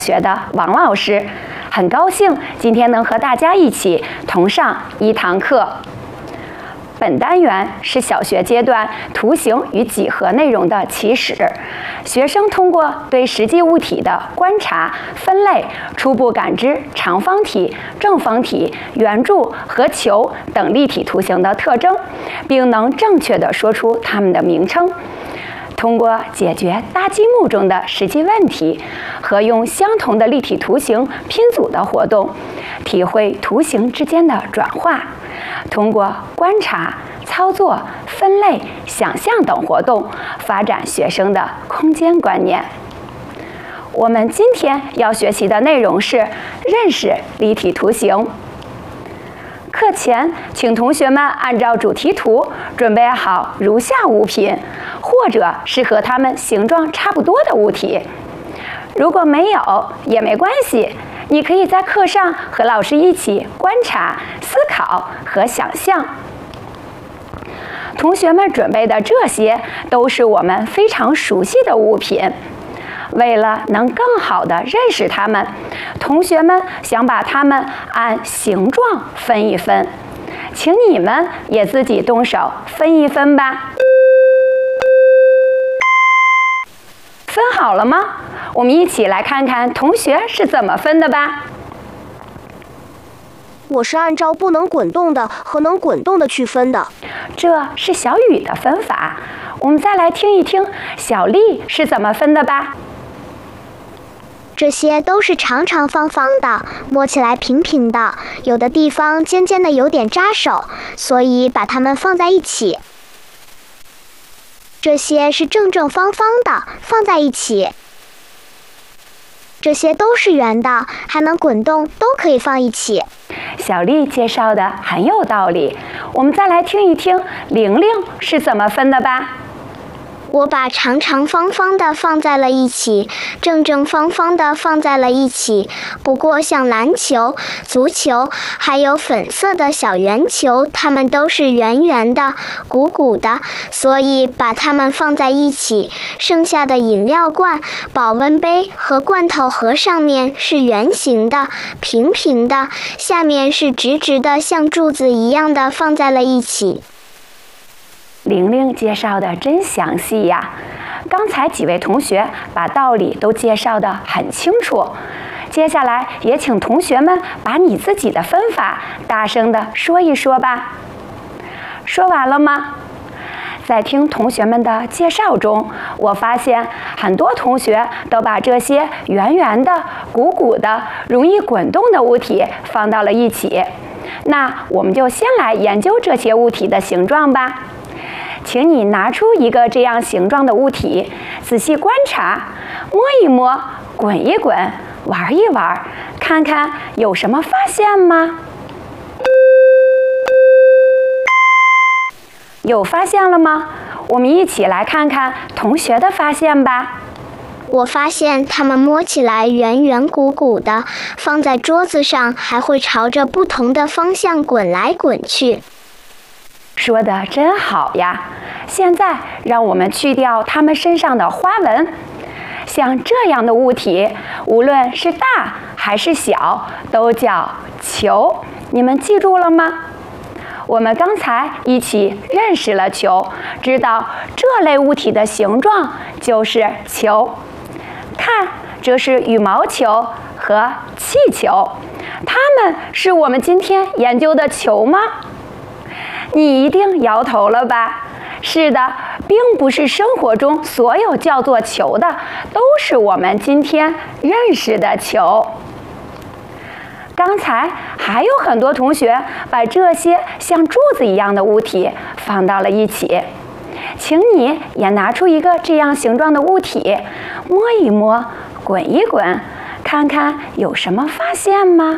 学的王老师，很高兴今天能和大家一起同上一堂课。本单元是小学阶段图形与几何内容的起始，学生通过对实际物体的观察、分类，初步感知长方体、正方体、圆柱和球等立体图形的特征，并能正确地说出它们的名称。通过解决搭积木中的实际问题和用相同的立体图形拼组的活动，体会图形之间的转化。通过观察、操作、分类、想象等活动，发展学生的空间观念。我们今天要学习的内容是认识立体图形。课前，请同学们按照主题图准备好如下物品，或者是和它们形状差不多的物体。如果没有也没关系，你可以在课上和老师一起观察、思考和想象。同学们准备的这些都是我们非常熟悉的物品。为了能更好地认识它们，同学们想把它们按形状分一分，请你们也自己动手分一分吧。分好了吗？我们一起来看看同学是怎么分的吧。 我是按照不能滚动的和能滚动的去分的。 这是小雨的分法。我们再来听一听小丽是怎么分的吧。 这些都是长长方方的，摸起来平平的，有的地方尖尖的有点扎手，所以把它们放在一起。这些是正正方方的，放在一起。这些都是圆的，还能滚动，都可以放一起。 小丽介绍的很有道理，我们再来听一听玲玲是怎么分的吧。 我把长长方方的放在了一起，正正方方的放在了一起。不过像篮球、足球，还有粉色的小圆球，它们都是圆圆的、鼓鼓的，所以把它们放在一起。剩下的饮料罐、保温杯和罐头盒上面是圆形的、平平的，下面是直直的，像柱子一样的放在了一起。 玲玲介绍的真详细呀！刚才几位同学把道理都介绍得很清楚，接下来也请同学们把你自己的分法大声地说一说吧。说完了吗？在听同学们的介绍中，我发现很多同学都把这些圆圆的、鼓鼓的、容易滚动的物体放到了一起。那我们就先来研究这些物体的形状吧。请你拿出一个这样形状的物体，仔细观察，摸一摸，滚一滚，玩一玩，看看有什么发现吗？有发现了吗？我们一起来看看同学的发现吧。 我发现它们摸起来圆圆鼓鼓的，放在桌子上还会朝着不同的方向滚来滚去。 说得真好呀！现在让我们去掉它们身上的花纹。像这样的物体，无论是大还是小，都叫球。你们记住了吗？我们刚才一起认识了球，知道这类物体的形状就是球。看，这是羽毛球和气球，它们是我们今天研究的球吗？你一定摇头了吧？是的，并不是生活中所有叫做球的都是我们今天认识的球。刚才还有很多同学把这些像柱子一样的物体放到了一起，请你也拿出一个这样形状的物体，摸一摸，滚一滚，看看有什么发现吗？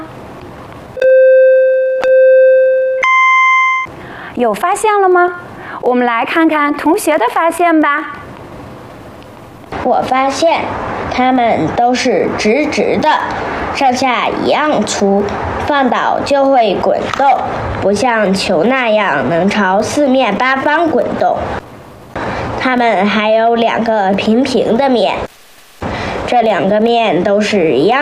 有发现了吗？我们来看看同学的发现吧。 我发现它们都是直直的，上下一样粗，放倒就会滚动，不像球那样能朝四面八方滚动。它们还有两个平平的面， 这两个面都是一样